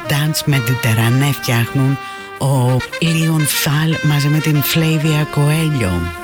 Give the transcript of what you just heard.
Dance Mediterrane φτιάχνουν ο Λίον Φαλ μαζί με την Φλέιβια Κοέλιο.